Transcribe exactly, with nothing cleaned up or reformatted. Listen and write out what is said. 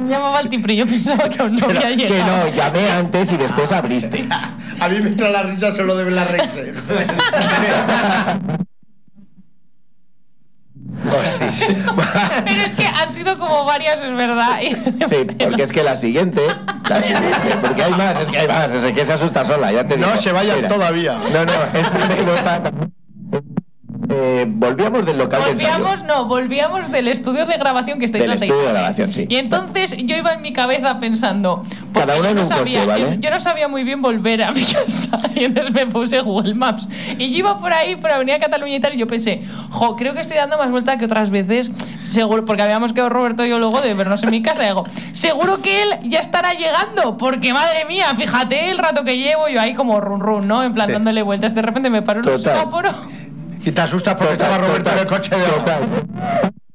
llamaba al timbre, yo pensaba que aún no había llegado. Que no, llamé antes y después abriste. A mí me entra la risa solo de ver la reise. Pero es que han sido como varias, es verdad. Sí, porque es que la siguiente, la siguiente, porque hay más, es que hay más, es que se asusta sola, ya te digo. No se vayan Mira, todavía. No, no, esta anécdota. Eh, volvíamos del local de ensayo. Volvíamos, no, volvíamos del estudio de grabación que estoy Del estudio de grabación, sí. Y entonces yo iba en mi cabeza pensando, Cada uno yo en no un sabía, coche, ¿vale? yo, yo no sabía muy bien volver a mi casa. Y entonces me puse Google Maps. Y yo iba por ahí, por Avenida Cataluña y tal, y yo pensé, jo, creo que estoy dando más vuelta que otras veces, seguro, porque habíamos quedado Roberto y yo luego de vernos en mi casa. Y digo, seguro que él ya estará llegando, porque madre mía, fíjate el rato que llevo yo ahí como run run, ¿no? En plan Sí. dándole vueltas. De repente me paro en un Total. semáforo. Y te asustas porque Total, estaba Roberto total, en el coche de total.